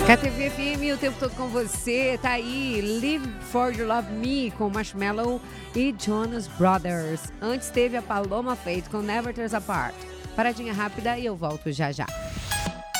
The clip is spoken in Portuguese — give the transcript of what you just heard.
KTV FM, o tempo todo com você. Tá aí, Live For You Love Me, com Marshmello e Jonas Brothers. Antes teve a Paloma Faith com Never Tears Apart. Paradinha rápida e eu volto já já.